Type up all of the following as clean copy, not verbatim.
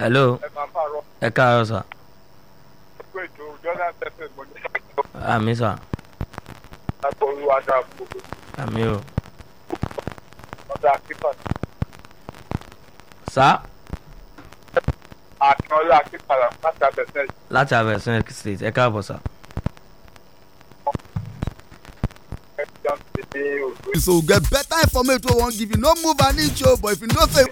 hello ẹ káàárọ̀ sà. àmì sà. àmì o. sà. Akínọlá Akínpàlà láti Abẹ́sẹ̀. láti Abẹ́sẹ̀ state ẹ káàbọ̀ sà. So get better information wey wan give you no move an inch o but if you know say.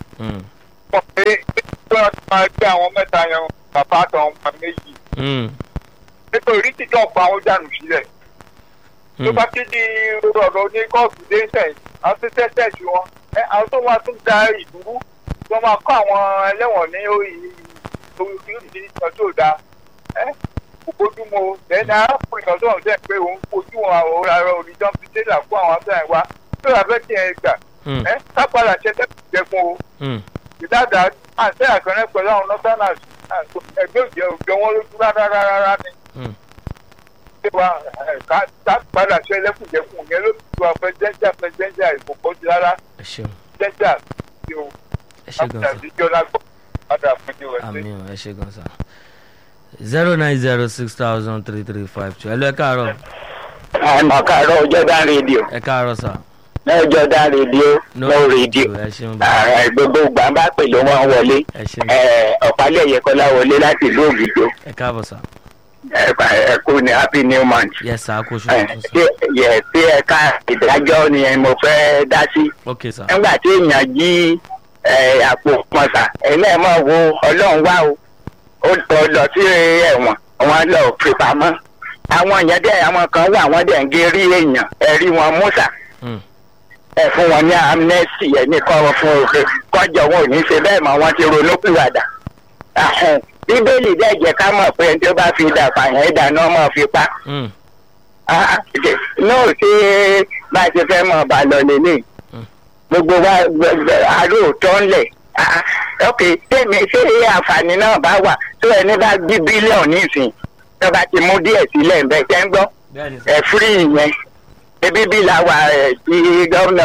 Wọ́n máa gbé àwọn mẹ́ta yẹn bàbá àtàwọn ọmọ méjì. Nítorí títọ́ pa àwọn dànù sílẹ̀. Tó bá ti di ọ̀rọ̀ ní kóòtù dé sẹ́yìn, àwọn tó tẹ́tẹ́ sí wọn. Àwọn tó máa tún da ìdúró, wọ́n máa kọ́ àwọn ẹlẹ́wọ̀n ní orí ìtọ́jú òda. Kò bójúmu lẹ́nu arákùnrin kan tó ń sẹ́ pé òun fojú àwọn ará oníjọ́ fi délà fún àwọn abẹ́rẹ́ wa. Tó yà fẹ́ tiẹ̀ gbà. Sápàlà ṣẹ́tẹ́ jẹ́kun o. Ìdáàdá àti àkànrẹ́ pẹ̀lú àwọn northerners ẹgbẹ́ òjò wọn lójú rárá ni. Ṣé wa ká padà ṣe ẹlẹ́kùnjẹkùn yẹn ló ti wá pẹ́jẹ́njà ìfòkọ́jú rárá. Jẹ́njà tí o àbíjọ́ lágbó padà fún ní wẹ̀sẹ̀. àmì ò ẹ ṣe gan sa. 090603352 ẹ lọ ẹ káàárọ̀. àmọ́ káàárọ̀ Jordan rédíò. ẹ káàárọ̀ sà. náà Jordan rédíò no rédíò gbogbo ìgbà bá pè ló wọ́n wọlé ọ̀pálẹ̀ yẹkọ́lá wọlé láti ìlú Ògìdó. ẹ káàbọ̀ sà. ẹ kú ní happy new month. yes sà kó ṣe tuntun sà. tí ẹ̀ka ìdájọ́ ni mo fẹ́ dá sí. ok sà. nígbà tí èèyàn jí àpò pọ̀nsà ẹ̀yin náà mọ̀ wo Ọlọ́run wá o ó lọ sí ẹ̀wọ̀n wọn lọ fi pamọ́ àwọn èèyàn dẹ̀ àwọn kan wà wọ́n dẹ̀ ń gé rí èèyàn ẹ̀rí wọn mọ́sà ẹ fún wọn ní amnesty ẹ ní kọ́ fún òfin kọjọ wọn ò ní ṣe bẹ́ẹ̀ mọ́ wọn ti ronú pìwàdà. Bíbélì dẹ̀ jẹ́ ká mọ̀ pé ẹni tó bá fi dà pààyàn ẹ̀dá náà mọ̀ fi pa. náà ṣe bá a ṣe fẹ́ mọ̀ bá lọ lélẹ̀ gbogbo wa àlóòótọ́ ńlẹ̀ ok tèmi ṣé àǹfààní náà bá wà tó ẹni bá gbé bílíọ̀nù nísìn tó bá ti mú díẹ̀ sílẹ̀ ń bẹ́ẹ̀ tẹ́ ń gbọ́ ẹ̀ fúrí yẹn ebi bí la wà tí gómìnà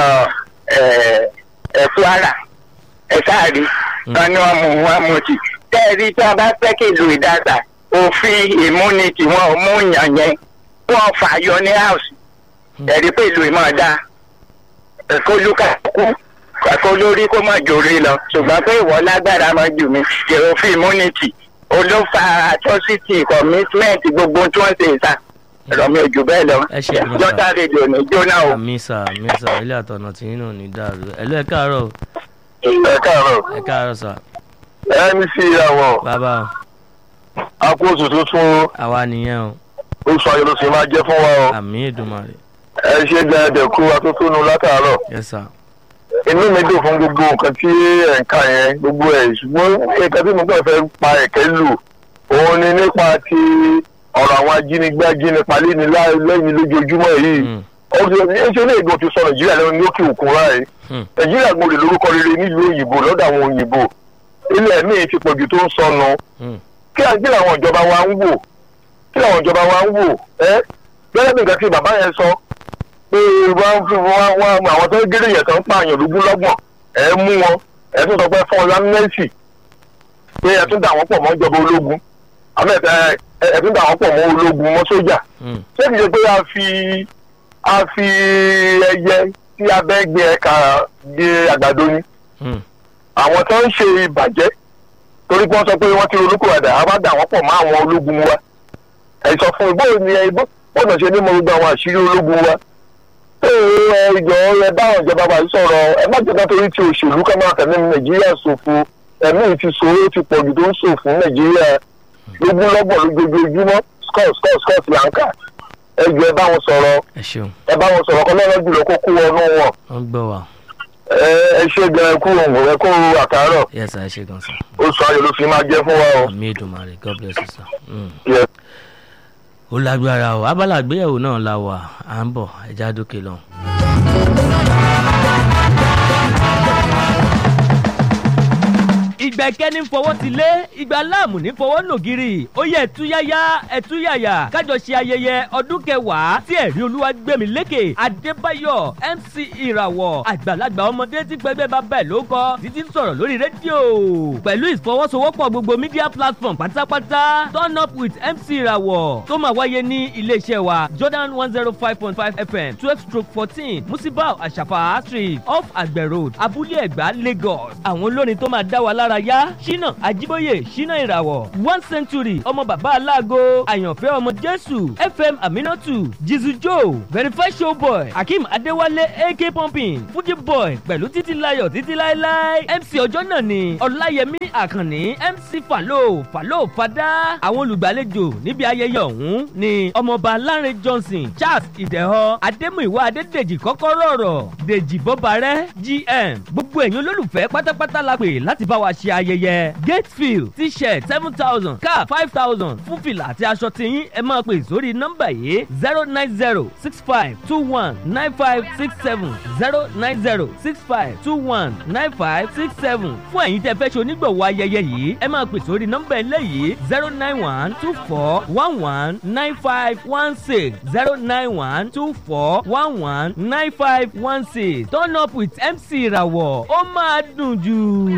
Kwara sáàrí wọn ni wọn mú ti tẹ́ẹ̀rí tí wọn bá fẹ́ kí ìlú ìdàgbà òfin immunity wọn ò mú yàn yẹn wọn fàyọ ní house ẹ̀rí pé ìlú ìmọ̀ dá kó lúkà kú kó lórí kó má jòrè lọ ṣùgbọ́n pé ìwọ lágbára máa jù mí òfin immunity olófa atrocity commitment gbogbo tí wọ́n ṣe ìta rọmi ojú bẹ́ẹ̀ lọ jọta rédíò ní jóná o. mísà ilé àtọ̀nà tí yín náà ní dàrú ẹ lọ ẹ káàárọ̀. ẹ káàárọ̀ sà. MC àwọn. bàbá o. akóso tuntun. àwa nìyẹn o. oṣù ayọ̀ ló sì máa jẹ́ fún wa o. àmì Èdùmàrè. ẹ ṣe dáadáa kú atótónu látàárọ̀. yes sir. inú mi dùn fún gbogbo nǹkan tí ẹ̀ ń kà yẹn gbogbo ẹ̀ ṣùgbọ́n nǹkan tí mo kàn fẹ́ pa ẹ̀kẹ́ lù òun ni nípa ti ọ̀rọ̀ àwọn ajínigbé ajínipa lẹ́yìn lójoojúmọ́ yìí ṣé ní ègbò ti sọ Nàìjíríà lẹ́nu ní òkè òkun ráì Nàìjíríà gbòòrè lórúkọ rere nílùú òyìnbó lọ́dọ̀ àwọn òyìnbó ilẹ̀ míì ti pọ̀jù tó ń sọnù kí làwọn ìjọba wa ń wò gẹ́gẹ́ bí nǹkan tí bàbá yẹn sọ pé wọ́n àwọn tó ń géré yẹn tó ń pààyàn lógúnlọ́gbọ̀n ẹ̀ mú wọn ẹ̀ tún sọ pé fún ọlámẹ́sì pé ẹ̀ tún dà wọ́n pọ̀ mọ́ ìjọba ológun ẹ̀dùn dà wọ́n pọ̀ mọ́ ológun mọ́ sójà ṣé kìí ṣe pé a fi ẹyẹ tí abẹ́ gbé ẹ̀ka gbé àgbàdo ni àwọn tó ń ṣe ìbàjẹ́ torí pé wọ́n sọ pé wọ́n ti ronúkúwàdà a bá dà wọ́n pọ̀ mọ́ àwọn ológun wa ẹ̀ sọ fún bọ́ọ̀nà ṣe ní mo gbogbo àwọn àṣírí ológun wa ìjọ ẹ báwọn ìjọba wa sọ̀rọ̀ ẹ má jẹ́ torí ti òṣèlú ká máa tẹ̀lé Nàìjíríà ṣòfò ẹ̀mí ti ṣòro ti pọ̀jù tó ń ṣòfò Nàìjíríà lógúnlọ́gbọ̀n lójoojúmọ́ scott lanka ẹ jọ̀ọ́ ẹ bá wọn sọ̀rọ̀ kọ́ lọ́rọ́ jùlọ kó kú wọnú wọn. wọ́n gbọ́ wa. ẹ ṣe gan ẹ kú òǹgò ẹ kú àtàárọ̀. yes sir ẹ ṣe gan sir. oṣù ayọ̀ ló fi máa jẹ́ fún wa o. àmì Èdùmàrè God bless you sir. ó lágbára o abala àgbéyẹ̀wò náà la wà à ń bọ̀ ẹja dókè lọ. ìgbà ìkẹ́ni ń fọwọ́ ti lé ìgbà láàmù ní fọwọ́ nògiri ó yẹ ẹ̀túyáyá kájọ ṣe ayẹyẹ ọdún kẹwàá tí ẹ̀rí olúwa gbẹ̀mí lékè adébáyọ̀ mc ìràwọ̀ àgbàlagbà ọmọdé tí pẹ́gbẹ́ bá bẹ̀ ló kọ́ títí sọ̀rọ̀ lórí rédíò pẹ̀lú ìfọwọ́sowọ́pọ̀ gbogbo media platform pátápátá turn up with mc ìràwọ̀ tó máa wáyé ní iléeṣẹ́ wa jordan 105.5 fm 12/14 musibau àṣàfà street off àgbẹ̀ road abúlé ẹ̀gbá lagos àwọn olórin tó máa dá wa lára yá ṣínà ajíbóyè ṣínà ìràwọ̀ 1 century ọmọ bàbá aláàgọ́ àyànfẹ́ ọmọ jésù fm aminatu jizu joe verify showboy akeem adéwálé ak pumping fuji boy pẹ̀lú títí láyọ̀ títí láéláé mc ọjọ́ náà ni ọláyẹmí àkànní mc falo fada àwọn olùgbàlejò níbi ayẹyẹ ọ̀hún ni ọmọọba lánrẹ johnson charles ìdẹ̀họ adémúìwá adédèjì kọ́kọ́rọ́ ọ̀rọ̀ dèjì bọ́barẹ́ gm gbogbo ẹ̀yin olólùfẹ́ pátápátá la pè láti bá wa ṣe ayẹyẹ gate field t-shirt 7,000 cap 5,000 fún fìlà àti aṣọ tiyín ẹ máa pè sórí nọ́mbà yìí 09065219567 09065219567 fún ẹ̀yin tẹ́ fẹ́ ṣe onígbọ̀wọ́ ayẹyẹ yìí ẹ máa pè sórí nọ́mbà eléyìí 09124119516 09124119516 turn up with mc ìràwọ̀ ó máa dùn jù.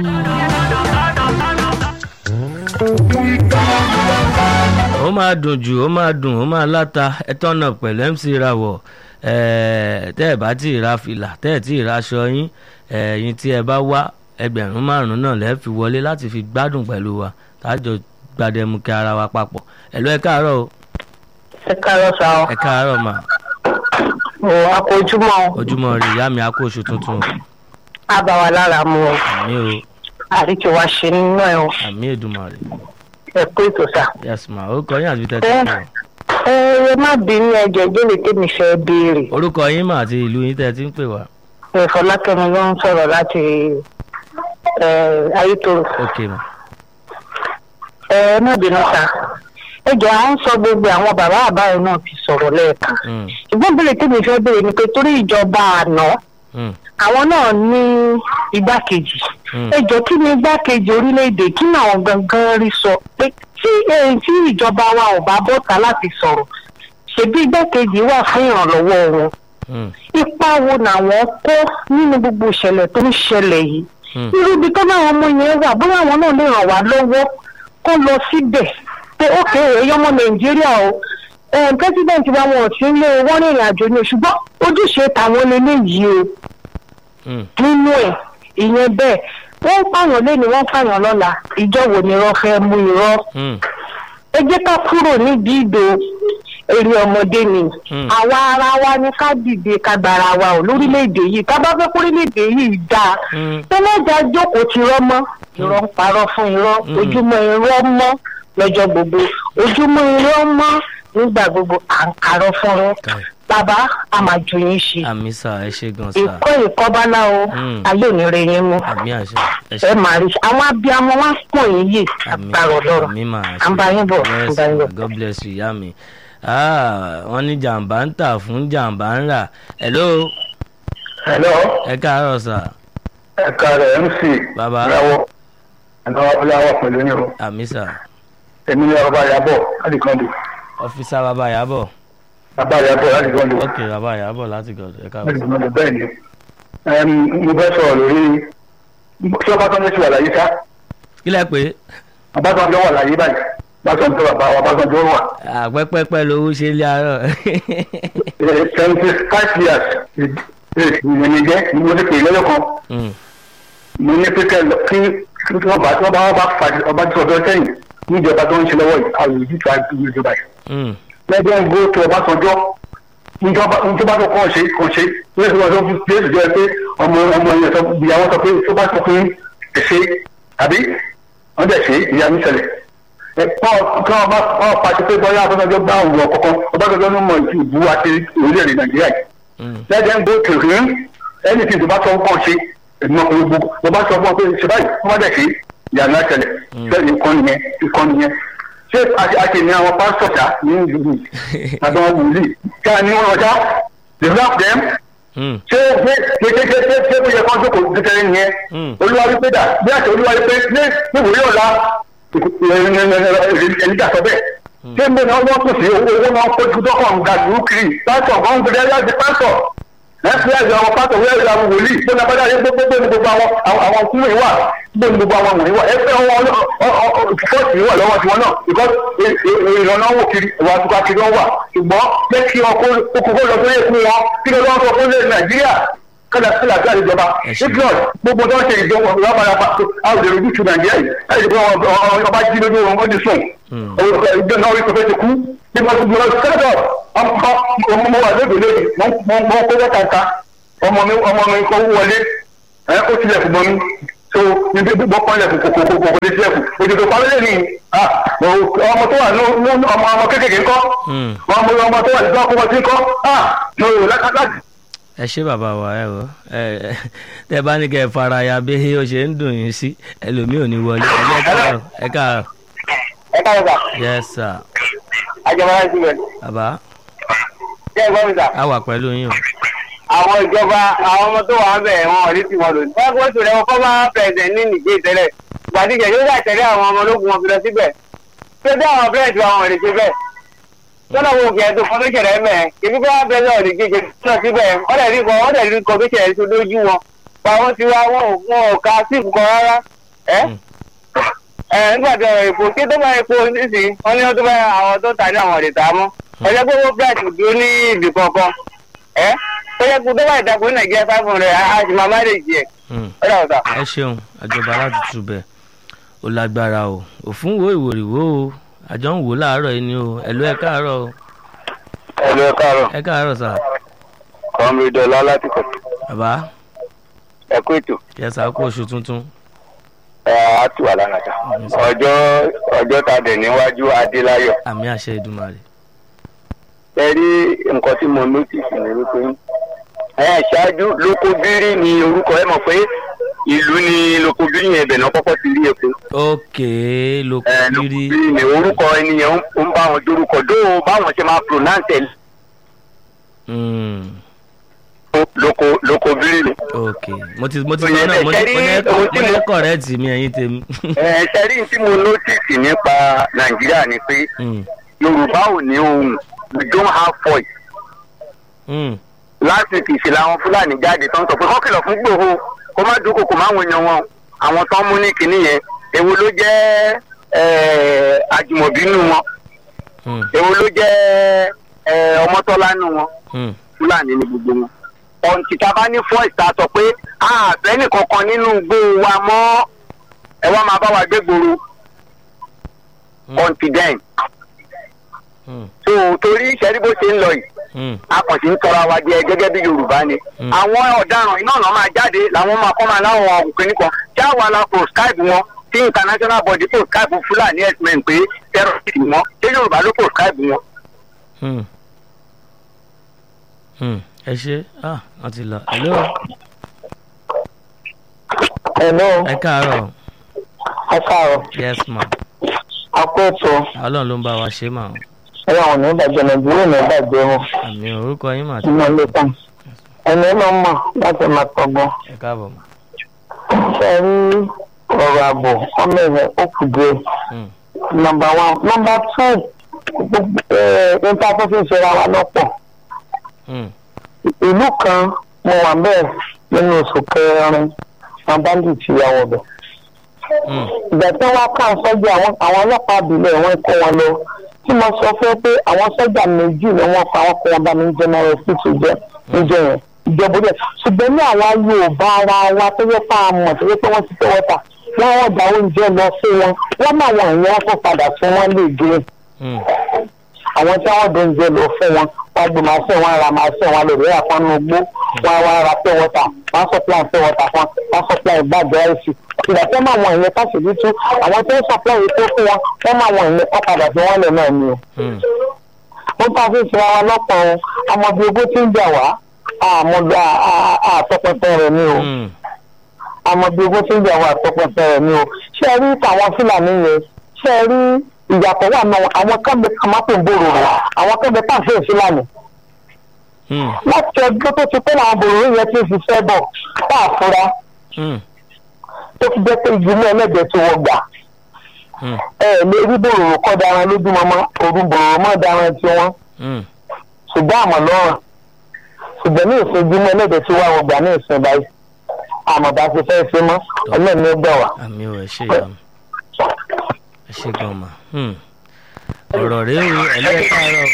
ó máa dùn jù ó máa dùn ó máa láta ẹ turn up pẹ̀lú mc ìràwọ̀ tẹ́ ẹ bá tí ì ra fìlà tẹ́ ẹ tí ì ra aṣọ yín ẹ̀yin tí ẹ bá wá ẹgbẹ̀rún márùn-ún náà lẹ́ẹ̀ fi wọlé láti fi gbádùn pẹ̀lú wa tájọ gbadẹmukẹ ara wa papọ̀ ẹ̀lú ẹ káàárọ̀ o. ẹ káàárọ̀ sá o. ẹ káàárọ̀ mà. o a kò ojúmọ́. ojúmọ́ rè ìyá mi a kó oṣù tuntun. a bá wa lára mu o. àmì o. àríkè wa ṣe nínú ẹ o. àmì Èdùmàrè. ẹ kú ètò sá. yes ma orúkọ yín àti tẹ́tẹ́ fún ọ. ẹ má bínú ẹjẹ ìbéèrè tèmi fẹ́ béèrè. orúkọ yín mà àti ìlú yín tẹ́ ẹ ti ń pè wá. Fọlákẹ́mi ló ń sọ̀rọ̀ láti ayétoro. ok ma. ẹ má bínú sá. ẹ jọ à ń sọ gbogbo àwọn bàbá àbáyọ náà ti sọ̀rọ̀ lẹ́ẹ̀kan. ṣùgbọ́n béèrè tèmi fẹ́ béèrè ni pé torí ìjọba àná àwọn náà ní igbákejì. ẹ jọ kí ni igbákejì orílẹ̀-èdè kí ni àwọn gangan rí sọ pé tí ìjọba wa ò bá bọ́ta láti sọ̀rọ̀ ṣebí igbákejì wà fún ìrànlọ́wọ́ wọn. ipa wo làwọn kó nínú gbogbo ìṣẹ̀lẹ̀ tó ń ṣẹlẹ̀ yìí. irú ibi tó náà ọmọ yẹn wà bóyá àwọn náà lè ràn wá lọ́wọ́ kó lọ síbẹ̀ pé ókè èyí ọmọ nàìjíríà o pẹ́sidẹ̀ntì wa wọn ò sí ilé wọ́n rìnrìn àjò ni ṣùgbọ́n ojúṣe tàwọn lélẹ́yìí o nínú ẹ̀ ìyẹn bẹ́ẹ̀ wọ́n pààyàn lẹ́nu wọ́n pààyàn lọ́la ìjọ wo ni irọ́ fẹ́ mú irọ́ ẹ jẹ́ ká kúrò níbi ìdò èrè ọmọdé ni àwa ara wa ní ká dìde ká gbára wa ò lórílẹ̀‐èdè yìí ká bá fẹ́ kórílẹ̀‐èdè yìí dáa tẹ́lẹ̀dá jókòó ti rọ́ mọ́ irọ́ ń parọ́ fún irọ́ ojúmọ́ irọ́ mọ́ lọ́jọ́ gbogbo ojúmọ́ irọ́ mọ́ nígbà gbogbo à ń karọ́ fún irọ́ bàbá a máa ju yín ṣe. àmì sà ẹ ṣe gan sà. ìkọ́bálá o ayé òní rẹ yín mú. àmì àṣẹ ẹ máa rí àwọn abiyamọ wá pọ̀ yín yé àgbàrọ̀ lọ́rọ̀ àmì mà à ń bá yín bọ̀. God bless you ìyá mi. wọ́n ní jàǹbá ń tà fún jàǹbá ń rà. hello. hello. ẹ káàárọ̀ sà. ẹ káàárọ̀ mc. bàbá ọlọ́wọ́ pẹ̀lú yín o. àmì sà. èmi ni bàbá Ìyábọ̀ láti Gàndò. ọ́fíìsà bàbá Ìyábọ̀. bàbá Ìyábọ̀ láti Gàndò. ok bàbá Ìyábọ̀ láti Gàndò ẹ káàbọ̀. láti Gàndò bẹ́ẹ̀ ni mo fẹ́ sọ̀rọ̀ lórí tí Ọbásanjọ́ ti wà láyé sá. kí lẹ pé. Ọbásanjọ́ wà láyé báyìí Ọbásanjọ́ bàbá Ọbásanjọ́ wà. àpẹpẹpẹ lowó ṣe lé àárọ̀. 75 years ìrìn jẹ́ ni mo ti pè lọ́jọ́ kan. mo ní pé kí wọ́n bá fa Ọbásanjọ́ sẹ́yìn níjọba tó ń ṣe lọ́wọ́ yìí àwọn ìdíje ìjọba yìí. lẹ́jọ́ ń gbó tó Ọbásanjọ́ ìjọba tó kọ́ ṣe lórí ìṣòro tó fi jẹ́ pé ọmọ yẹn sọ ìyàwó sọ pé tó bá sọ pé ẹ̀ṣẹ̀ àbí wọ́n dẹ̀ ṣe ìyá mi ṣẹlẹ̀. kí wọ́n bá pàṣẹ pé bọ́yá Ọbásanjọ́ gbá òwò ọ̀kọ̀ọ̀kan Ọbásanjọ́ ló mọ ìbú àti orílẹ̀-èdè Nàìjíríà yìí. lẹ́jọ́ ń gbó tòkè ẹni tí ìjọba tó kọ́ ṣe mo bá sọ fún ọ pé ṣe báyìí wọ́n bá dẹ̀ ṣe ìyá mi ṣẹlẹ̀ bẹ́ẹ̀ ìkọ́ni yẹn ṣé àti ní àwọn pásítọ̀ ṣá ní ìlú àtàwọn wòlíì kí a ní wọn ọjà develop them ṣé ó yẹ kó jókòó kékeré nìyẹn olúwa wípé dà bí àṣẹ olúwa wípé ní ìwòye ọ̀la ẹ̀ẹ́dẹ́gbẹ̀ta sọ bẹ́ẹ̀ ṣé ń bẹ náà wọ́n kù sí owó náà kójú dọ́kọ̀ ń ga jù kiri pásítọ̀ kan ń gbé láti pásítọ̀ láti láti àwọn pásítọ̀ wíwájú àwọn wòlíì tó náà bá dáa yé gbogbo ní gbogbo àwọn kúrò ìwà gbogbo ní gbogbo àwọn wòlíì wà ẹgbẹ́ wọn fọ́ọ̀tì wà lọ́wọ́ tiwọn náà because ìrànà wò kiri ìwà àtúkà kiri wọn wà ṣùgbọ́n jẹ́ kí ọkọ̀ lọ sórí èkó wọn kí ló lọ́wọ́ fún ilẹ̀ Nàìjíríà kọ́dà sí àti àdìjọba ìgbọ́n gbogbo tó ń ṣe ìjọba ìwádìí àwọn èrò ojú Nàìjíríà yìí láti gbọ́ ọba jí lójú wọn wọ́n ti sùn ìjọba náà wí pé ti kú bí wọ́n ti gbọ́ sẹ́dọ̀ ọmọ wà lóde lóde mọ́ kó wọ́n kàkà ọmọ mi kọ́ wọlé ó tilẹ̀ fún mọ́ mi so níbi gbọ́ pọ́nlẹ̀ kòkòkò lè tilẹ̀ fún òjòjò pàmílẹ̀ ni ọmọ tó wà ọmọ kékeré ńkọ́ ọmọ tó wà nígbà kó wọ́n ti ńkọ́ ẹ ṣé bàbá wa ẹ o tẹ bá ní kẹ fara ya bí ó ṣe ń dùn yín sí ẹlòmíì ò ní wọlé ẹ káàárọ̀. ẹ káàárọ̀ sà. yes sir. àjọba láti síbẹ̀. bàbá. ṣé ẹ gbọ́ mi sà. a wà pẹ̀lú yín o. àwọn ìjọba àwọn ọmọ tó wà ń bẹ̀ wọn ò ní tí wọn lò ní. wọ́n kó tòlẹ́ wọn fọ́mà president ní nìgbé tẹ́lẹ̀ gbàdíjẹ́ yóò dà tẹ́lẹ̀ àwọn ọmọ ológun wọn fi lọ síbẹ̀. tó dé àwọn bẹ́ẹ̀dì àwọn ò lè ṣe bẹ́ẹ̀. tọ́lá wo kìí ẹ̀dùn kan méjì rẹ̀ mẹ́ kìí kó wá bẹ́ẹ̀ náà ní kékeré náà síbẹ̀ wọ́n dẹ̀ rí kan méjì rẹ̀ tó lójú wọn pa wọ́n ti wá wọn ò ka sí nǹkan rárá nígbà tí epo kí tó bá epo nísìnyí wọ́n ní wọ́n tó bá àwọn tó tà ní àwọn ọ̀dẹ̀ tà mọ́ ọjọ́ pé owó price dúró ní ibì kankan ọjọ́ pé tó bá ìdàpọ̀ ní Nàìjíríà 500 a sì máa máàlèjì ẹ̀ ẹ ṣeun àjọba láti túbẹ̀ ó lágbára o òfin wo ìwòrìwò o àjọ ń wò láàárọ̀ yìí ni o ẹ̀lú ẹ káàárọ̀ o. ẹ̀lú ẹ káàárọ̀. ẹ káàárọ̀ sà. kọ́mídọ́lá láti kọ̀. bàbá. ẹ kú ètò. yẹsà kú oṣù tuntun. á tù wá lára jà. ọjọ́ ta dẹ̀ níwájú adéláyọ̀. àmì àṣẹ Èdùmàrè. ẹ rí nǹkan tí mo notice ní wípé ṣáájú lókòbírí ni orúkọ ẹ mọ̀ pé ìlú ni lókòbírí yẹn ibẹ̀ náà kọ́kọ́ ti rí epo. ok lókòbírí ni orúkọ ènìyàn ń bá wọn dórúkọ dó báwọn ṣe máa pronounce ẹ. lókòbírí ni. ok mo ti lọ náà mo ní correct mi ẹ̀yin tèmi. ṣẹ́rí tí mo notice nípa Nàìjíríà ni pé Yorùbá ò ní ohùn we don't have voice. lásìkò ìṣẹ̀lẹ̀ àwọn Fúlàní jáde tó ń sọ pé kọ́ kìlọ̀ fún Ìgbòho kó má dúnkòkò máwọn èèyàn wọn àwọn tó ń mú ní kinní yẹn èwo ló jẹ́ Àjùmọ̀bí nù wọn èwo ló jẹ́ Ọmọ́tọ́lá nù wọn Fúlàní ní gbogbo wọn. ọ̀ǹtì tá a bá ní voice tá a sọ pé àbẹ́ nìkankan nínú igbó wa mọ́ ẹ wá máa bá wa gbé gbòòrò ọ̀ǹtì dẹ́n. so torí ìṣẹ́rí bó ṣe ń lọ yìí a kàn sí ń tọrọ wa jẹ gẹ́gẹ́ bí Yorùbá ni àwọn ọ̀daràn iná ọ̀nà máa jáde làwọn máa kọ́ máa láwọn òkè nìkan tí àwa la proscribe wọn tí international body proscribe Fúlàní herdsmen pé terrorist wọn ṣé Yorùbá ló proscribe wọn. ẹ ṣe wọ́n ti lọ. hello. ẹ káàárọ̀. ẹ káàárọ̀. yes ma. akóòtò. Ọlọ́run ló ń bá wa ṣe mà. ẹ̀rọ àwọn ò ní bàjẹ́ Nàìjíríà ní bàjẹ́ wọn. àmì orúkọ yín mà. ìmọ̀ lè tán ẹni ló ń mọ̀ láti máa tọgbọ́n. ẹ káàbọ̀ mà. ṣe rí ọ̀rọ̀ ààbò ọmọ ẹ̀rẹ̀ ó kù dé. number 1 number 2 nípa tó fi ń ṣe ra wa lọ́pọ̀. ìlú kan mo wà bẹ́ẹ̀ nínú oṣù kẹrin àwọn bandit ya wọ̀ bẹ̀. ìgbà tí wọ́n ká sọ́jà àwọn ọlọ́pàá àbílẹ̀ wọn kó wọn lọ tí mo sọ fún pé àwọn sọ́jà méjì ni wọ́n pa wọ́n kó wọn bá mi general hospital jẹ́ níjọ́ yẹn ìjọba rẹ̀ ṣùgbọ́n ní àwa Yorùbá ara wa tó yẹ pa àmọ̀ tó yẹ pé wọ́n ti tẹ́wọ́ ta wọ́n da oúnjẹ lọ fún wọn wọ́n máa wọ̀ ìyẹn wọ́n padà fún wọn lè gé àwọn tí wọ́n dún oúnjẹ lọ fún wọn wọ́n gbé máa fẹ́ wọn ra máa fẹ́ wọn lórí àpánu gbó wọ́n wá ra pé wọ́ta wọ́n supply pé wọ́ta fún wọ́n supply ìbàdàn ẹ̀sì ìgbà tí wọ́n máa wọ̀ ìyẹn káṣíìdì tú àwọn tó ń supply ètò fún wọn wọ́n máa wọ̀ ìyẹn wọ́n padà fún wọn lẹ̀ náà ni o. wọ́n bá fi ṣe ara lọ́pọ̀ ọmọdé ogún tí ń jà wá àmọ́dá àtọpẹpẹ rẹ̀ ni o ọmọdé ogún tí ń jà wá àtọpẹpẹ rẹ̀ ni o ṣé ẹ rí tàwọn Fúlàní yẹn ṣé ẹ rí ìyàtọ̀ wà náà àwọn kẹ́gbẹ́ kàmápò ń bòrò rẹ̀ àwọn kẹ́gbẹ́ pàṣẹ Fúlàní láti ọdún tó ti pẹ́ làwọn bòròrò yẹn ti fi fẹ́ bọ̀ tá a fura tó fi jẹ́ pé ìgbìmọ̀ ẹlẹ́dẹ̀ tí wọ́n gbà lè rí bòròrò kọ́ daran lójúmọmọ òru bòròrò mọ́ daran tí wọ́n ṣùgbọ́n àmọ́ lọ́rùn ṣùgbọ́n ní ìsìn ìgbìmọ̀ ẹlẹ́dẹ̀ tí wọ́n gbà ní ìsìn báyìí àmọ́ bá ti fẹ́ ṣe mọ́ ọlọ́run ló gbà wá. àmì ò ẹ ṣe gan ma ọ̀rọ̀ rẹ̀ o ẹlẹ́ẹ̀kárọ̀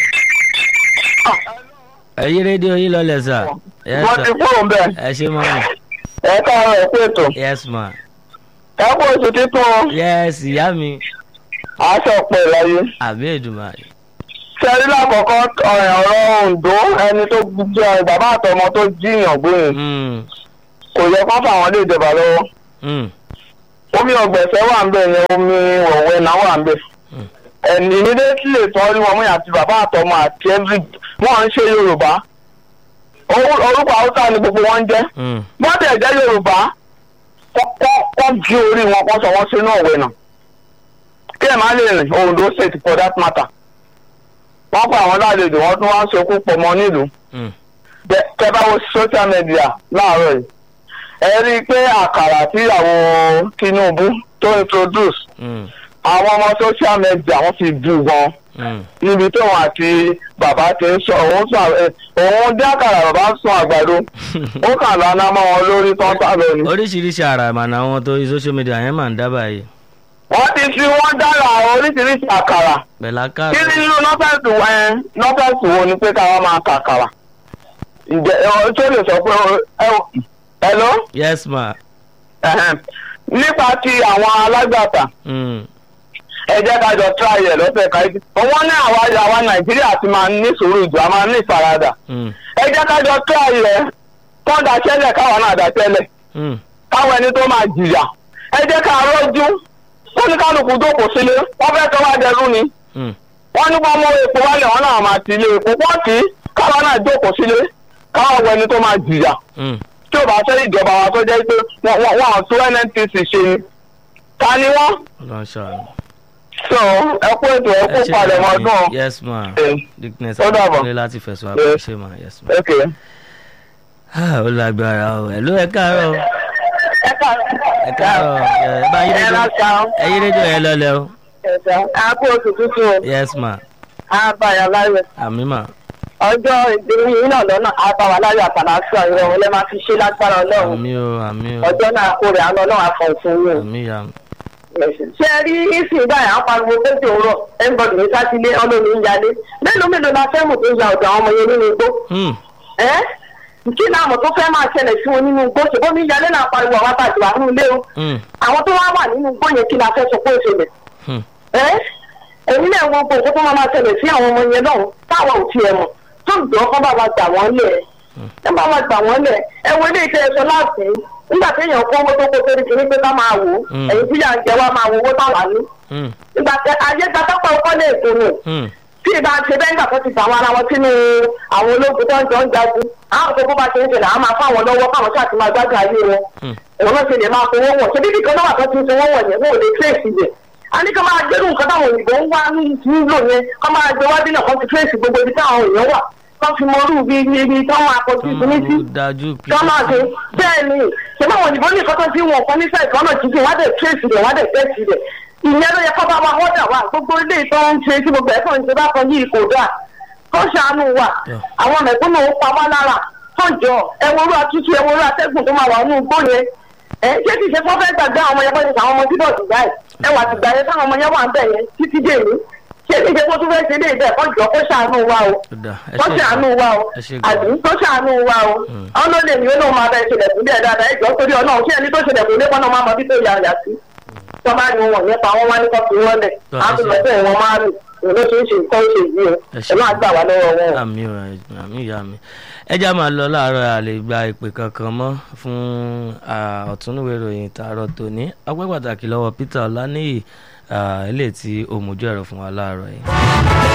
ẹ̀yí rédíò yìí lọ́lẹ̀ sà. wọ́n ti kúrò ń bẹ̀. ẹ ṣe mọ́ mi. ẹ káàárọ̀ ẹ kú ètò. yes ma. ẹ kú oṣù títún. yes ìyá mi. aṣọ pẹ̀ láyé. àbí Èdùmàrè. sẹ́rí lákọ̀ọ́kọ́ ọ̀rọ̀ Oǹdó ẹni tó jẹ́ bàbá àtọmọ tó jíyàn gbóyìn kò yẹ kó fà wọ́n lè jọba lọ́wọ́. omi ọ̀gbẹ̀sẹ̀ wà ń bẹ̀ yẹn omi ọ̀wẹ́ náà wà ń bẹ̀. ẹni nílé tí lè tọ́ rí wọn mú àti bàbá àtọmọ àti every wọn ń ṣe Yorùbá orúkọ Haúsá ni gbogbo wọn ń jẹ́ wọ́n tẹ̀ jẹ́ Yorùbá kọ́ jí orí wọn kọ́ sọ wọ́n sínú ọ̀wẹ́ náà kí ẹ̀ má lè rìn Ondo State for that matter wọ́n pa àwọn lálejò wọ́n tún wá ń ṣekú pọ̀ mọ́ nílùú tẹ́ bá wo social media láàárọ̀ yìí ẹ rí i pé àkàrà tí ìyàwó Tinubu tó introduce àwọn ọmọ social media wọ́n fi dù gan níbi tóun àti bàbá ti ń sọ òun dé àkàrà bàbá ń sún àgbàdo ó kàn lánàá mọ́ wọn lórí tó ń sábẹ ni. oríṣiríṣi àrà ìmọ̀nà àwọn tó social media yẹn máa ń dábàá yìí. wọ́n ti fi wọ́n dára oríṣiríṣi àkàrà. bẹ̀lákàrà. kí nínú nọ́fẹ̀sì wo ni pé káwọn máa kà àkàrà. ǹjẹ́ tó lè sọ pé hello. yes ma. nípa ti àwọn alágbàtà. ẹ jẹ́ ká jọ try ẹ̀ lọ́sẹ̀ ká ibi. wọ́n ní àwa Nàìjíríà ti máa ní sùúrù jù a máa ní ìfaradà. ẹ jẹ́ ká jọ try ẹ̀ kọ́ daṣẹ́lẹ̀ káwọn náà daṣẹ́lẹ̀. káwọn ẹni tó máa jìyà. ẹ jẹ́ ká rọ́jú. wọ́n ní kálukú jókòó sílé wọ́n fẹ́ tọ́ wá dẹrú ni. wọ́n ní wọ́n mú epo wálẹ̀ wọn náà máa ti ilé epo wọ́n kì í káwọn náà jókòó sílé káwọn ẹni tó máa jìyà. tí ò bá fẹ́ ìjọba wa tó jẹ́ pé wọ́n ò tún NNPC ṣe ni. ta ni wọ́n. so ẹ kú ètò ẹ kú palẹ̀ mọ́ ọdún. yes ma. dickness ó dàbọ̀. àti láti fẹ̀sùn àbẹ̀ṣe ma yes ma. ok. ó lágbára o ẹ̀ ló ẹ káàárọ̀. ẹ káàárọ̀. ẹ káàárọ̀ ẹ bá yí rédíò yẹn lọ́lẹ̀ o. a kú oṣù tuntun o. yes ma. a bá yà láyọ̀. àmì ma. ọjọ́ ìdílé yìí náà lọ́nà àbáwá láyọ̀ àtàlàsọ ìrọ̀rùn lẹ́ máa fi ṣe lágbára Ọlọ́run. àmì o àmì o. ọjọ́ náà kórè àná Ọlọ́run àfọ̀nsùn yìí. àmì ya. ṣé ẹ rí ìsìn báyìí àwọn pariwo péjì òwúrọ̀ ẹnbọdì ní sátidé ọlọ́run ń yalé mélòó la fẹ́ mọ̀ tó ya ọ̀dọ̀ àwọn ọmọ yẹn nínú igbó. kí ni àmọ̀ tó fẹ́ máa ṣẹlẹ̀ sí wọn nínú igbó ṣùgbọ́n mi yalé náà pariwo àwọn àbàjọ àwọn ilé o. àwọn tó wá wà nínú igbó yẹn kí la fẹ́ sọ pé ó ṣẹlẹ̀. èmi náà wọ́n gbọ́ nǹkan tó máa ṣẹlẹ̀ sí àwọn ọmọ yẹn lọ́hùn táwọn ò tiẹ̀ mọ̀ tó ń dùn ọkọ bá wa gbà wọ́n lẹ̀ ẹ bá wa gbà wọ́n lẹ̀ ẹ wo ilé iṣẹ́ ẹ̀ṣọ́ láti nígbà tí èèyàn kó owó tó kó sórí kìíní pé ká máa wò ó ẹ̀yìn tí yàrá jẹ wá máa wo owó táwa ní. ìgbà tí ayé gbàtọ́pọ̀ ọkọ lè tó nù tí ìbá ṣe bẹ́ẹ̀ nígbà tó ti gbà wọn ara wọn sínú àwọn ológun tó ń jọ ń jagun àwọn tó kó bá ṣe ń ṣẹlẹ̀ àwọn máa fún àwọn lọ́wọ́ káwọn ṣáà ti máa gbádùn ayé wọn ẹ̀wọ̀n náà ṣe lè máa fowó wọ̀ ṣe bíbí kan náà wà tó ti ń fowó wọ̀ yẹn wọn ò lè tírèsì yẹn a ní ká máa gbẹ́rù nǹkan táwọn òyìnbó ń wá nílò yẹn ká máa gbé wá dínà kan ti tírèsì gbogbo ibi táwọn èèyàn wà kán fi mọ́rú bí ibi tí wọ́n máa kọjú ìsinmi sí kán máa ṣe bẹ́ẹ̀ ni ṣùgbọ́n àwọn òyìnbó ní ìkọ́tọ́ tí wọn kọ́ nífẹ̀ẹ́ ìkọ́nà jíjì wọ́n á dẹ̀ tírèsì rẹ̀ wọ́n á dẹ̀ tẹ́sì rẹ̀ ìyẹn ló yẹ kó bá wa wọ́dà wa gbogbo ilé ìtọ́ ń ṣe tí gbogbo ẹ̀fọ́ ń ṣe bá kan yìí kò dáa kó ṣàánú wa àwọn mẹ̀kúnnù ó pa wá lára tó jọ ẹwọ́rú àtúntò ẹwọ́rú atẹ́gùn tó máa wà nínú igbó yẹn ṣé kìí ṣe fọ́ fẹ́ gbàgbé àwọn ọmọ yẹn bọ́ ṣe àwọn ọmọ bíbọ̀ dùgbà ẹ̀ ẹwà ti gbà yẹn táwọn ọmọ yẹn wà ń bẹ̀ yẹn títí dé ní ṣé kìí ṣe kó tún fẹ́ ṣe lé ibẹ̀ kó jọ kó ṣàánú wa o kó ṣàánú wa o àbí kó ṣàánú wa o ọ̀nà lè ní olóhùn máa bẹ ṣẹlẹ̀ sílẹ̀ dáadáa ẹ̀jọ̀ torí ọlọ́run ṣé ẹni tó ṣẹlẹ̀ kò lé pọ́nà máa mọ bí tó yà yà sí tọ́ba ni wọn nípa wọn wá ní kọ́ọ̀tù wọn lẹ̀ á tún lọ bẹ́ẹ̀ wọn máa lù ló ṣe ń ṣe nǹkan ṣe yìí o ẹ máa gbà wá lọ́wọ́ wọn. àmì ìyá mi ẹ já máa lọ láàárọ̀ àlè gba ìpè kankan mọ́ fún ọ̀túnúwé ìròyìn tààrọ̀ tòní ọpẹ́ pàtàkì lọ́wọ́ Peter Ọláníyì eléyìí tí ó mójú ẹ̀rọ fún wa láàárọ̀ yìí.